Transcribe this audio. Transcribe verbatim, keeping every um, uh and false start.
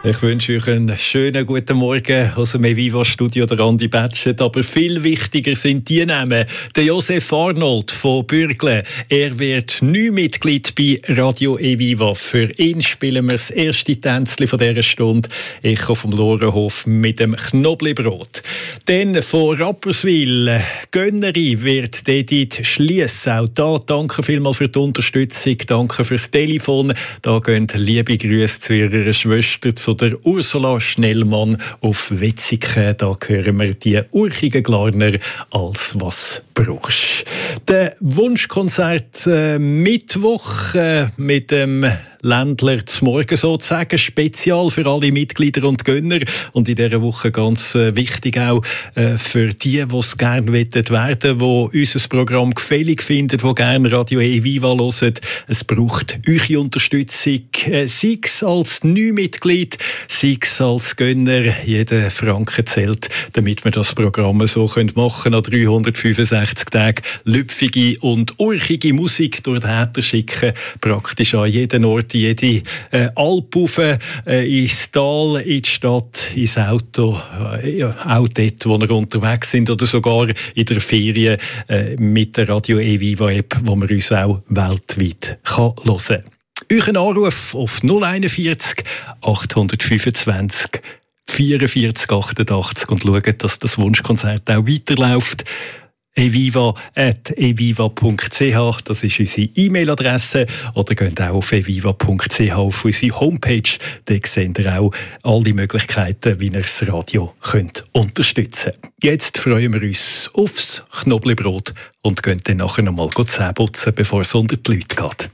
Ich wünsche euch einen schönen guten Morgen aus dem eViva-Studio, der Andi Betschet. Aber viel wichtiger sind die Namen. Der Josef Arnold von Bürgle. Er wird neu Mitglied bei Radio eViva. Für ihn spielen wir das erste Tänzchen von dieser Stunde. Ich komme vom Lorenhof mit dem Knoblauchbrot. Dann von Rapperswil. Gönnerin wird Edith Schliessau. Da danke vielmals für die Unterstützung. Danke fürs Telefon. Da gehen liebe Grüße zu ihrer Schwester, zu der Ursula Schnellmann auf Wetzikon. Da hören wir die urchigen Glarner als «Was brauchst». Der Wunschkonzert äh, Mittwoch äh, mit dem Ländler zum Morgen sozusagen, spezial für alle Mitglieder und Gönner und in dieser Woche ganz äh, wichtig auch äh, für die, die es gerne werden wollen, die unser Programm gefällig finden, die gerne Radio eViva hören. Es braucht eure Unterstützung, äh, sei es als Neumitglied, sei es als Gönner. Jeder Franken zählt, damit wir das Programm so machen können, an dreihundertfünfundsechzig Tagen lüpfige und urchige Musik durch die Äther schicken, praktisch an jeden Ort, jede äh, Alp rauf, äh, ins Tal, in die Stadt, ins Auto, äh, ja, auch dort, wo wir unterwegs sind oder sogar in der Ferien äh, mit der Radio eViva App, wo man uns auch weltweit kann hören kann. Euren Anruf auf null einundvierzig achthundertfünfundzwanzig vierundvierzig achtundachtzig und schaut, dass das Wunschkonzert auch weiterläuft. eviva at eviva punkt c h, das ist unsere E-Mail-Adresse. Oder geht auch auf eviva punkt c h auf unsere Homepage. Da seht ihr auch alle Möglichkeiten, wie ihr das Radio könnt unterstützen könnt. Jetzt freuen wir uns aufs Knoblauchbrot und gehen dann nachher noch mal Zähne putzen, bevor es unter die Leute geht.